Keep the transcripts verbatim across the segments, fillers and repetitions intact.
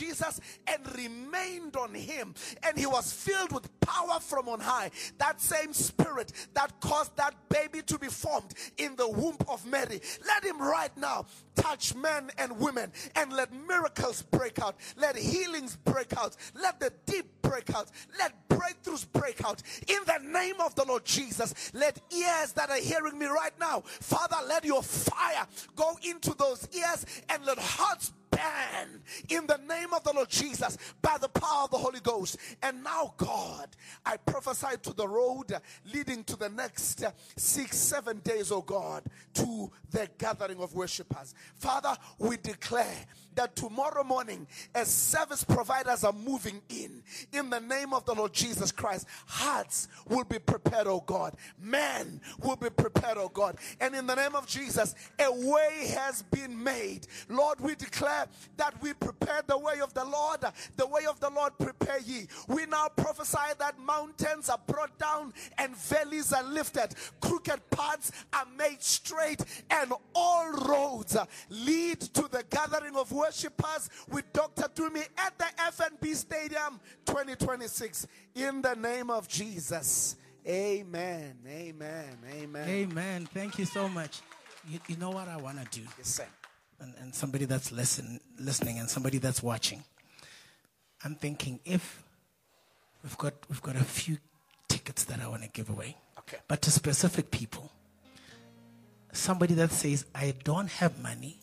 Jesus and remained on him, and he was filled with power from on high. That same Spirit that caused that baby to be formed in the womb of Mary, let him right now touch men and women, and let miracles break out, let healings break out, let the deep break out, let breakthroughs break out in the name of the Lord Jesus. Let ears that are hearing me right now, Father, let your fire go into those ears, and let hearts burn in the name of the Lord Jesus by the power of the Holy Ghost. And now, God, I prophesy to the road leading to the next six, seven days, oh God, to the gathering of worshipers. Father, we declare that tomorrow morning, as service providers are moving in, in the name of the Lord Jesus Christ, hearts will be prepared, oh God. Men will be prepared, oh God. And in the name of Jesus, a way has been made. Lord, we declare that we prepare the way of the Lord. The way of the Lord prepare ye. We now prophesy that mountains are brought down and valleys are lifted. Crooked paths are made straight, and all roads lead to the gathering of worshipers with Doctor Dumi at the F N B Stadium twenty twenty-six. In the name of Jesus. Amen. Amen. Amen. Amen. Thank you so much. You, you know what I want to do? Yes, sir. And, and somebody that's listen, listening and somebody that's watching. I'm thinking if we've got we've got a few tickets that I want to give away. Okay. But to specific people. Somebody that says, I don't have money,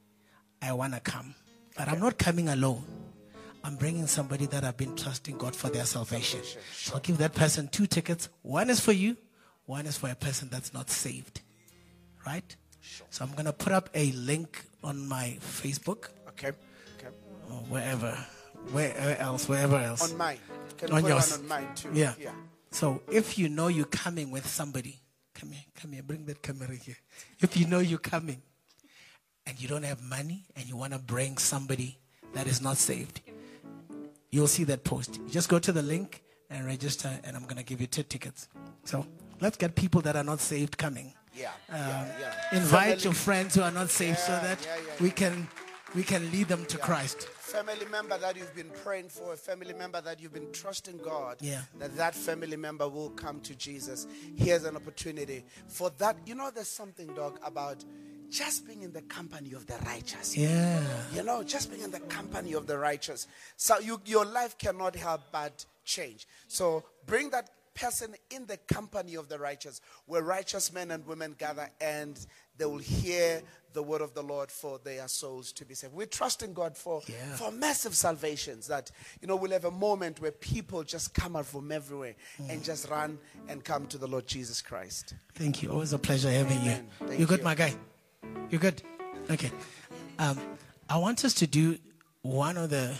I want to come. But okay. I'm not coming alone. I'm bringing somebody that I've been trusting God for their salvation. salvation. Sure. So I'll give that person two tickets. One is for you. One is for a person that's not saved. Right? Sure. So I'm going to put up a link on my Facebook. Okay. Okay. Or wherever. Where else? Wherever else. On mine. Can on put yours. One on mine too. Yeah. yeah. So if you know you're coming with somebody, come here, come here, bring that camera here. If you know you're coming and you don't have money and you want to bring somebody that is not saved, you'll see that post. You just go to the link and register, and I'm going to give you two tickets. So let's get people that are not saved coming. Yeah. Um, yeah, yeah. Invite Family. your friends who are not saved Yeah, so that yeah, yeah, we yeah. can we can lead them to Yeah. Christ. Family member that you've been praying for, a family member that you've been trusting God, Yeah. that that family member will come to Jesus. Here's an opportunity for that. You know, there's something, dog, about just being in the company of the righteous. Yeah. You know, just being in the company of the righteous. So you, your life cannot help but change. So bring that person in the company of the righteous, where righteous men and women gather, and they will hear the word of the Lord for their souls to be saved. We're trusting God for, Yeah. for massive salvations, that, you know, we'll have a moment where people just come out from everywhere mm. and just run and come to the Lord Jesus Christ. Thank you. Always a pleasure having Amen. you. Thank You good, you. my guy? You good? Okay. Um, I want us to do one of the...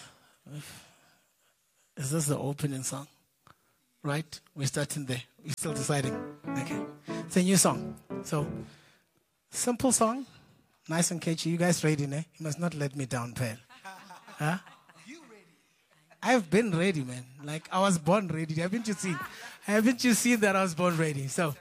Is this the opening song? Right? We're starting there. We're still deciding. Okay. It's a new song. So, simple song. Nice and catchy. You guys ready, ne? You must not let me down, pal. Huh? You ready? I've been ready, man. Like, I was born ready. Haven't you seen? Haven't you seen that I was born ready? So...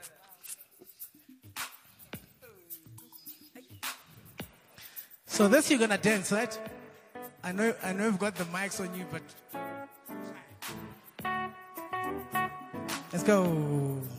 So this you're gonna dance, right? I know I know you've got the mics on you, but let's go.